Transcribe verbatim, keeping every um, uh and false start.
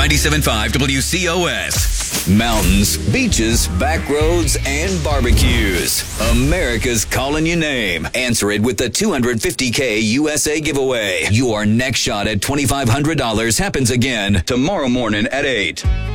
ninety-seven point five W C O S. Mountains, beaches, back roads, and barbecues. America's calling your name. Answer it with the two hundred fifty K U S A giveaway. Your next shot at twenty-five hundred dollars happens again tomorrow morning at eight.